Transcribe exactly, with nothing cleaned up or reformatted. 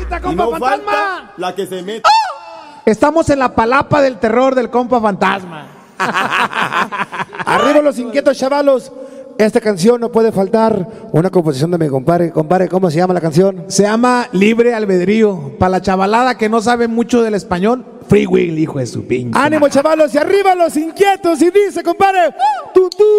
rolita, Y compa no fantasma. falta la que se mete. Estamos en la palapa del terror del compa fantasma. Arriba los inquietos chavalos. Esta canción no puede faltar. Una composición de mi compadre. Compadre, ¿cómo se llama la canción? Se llama Libre Albedrío. Para la chavalada que no sabe mucho del español, Free Will, hijo de su pinche. Ánimo chavalos y arriba los inquietos. Y dice, compadre, tú, tú.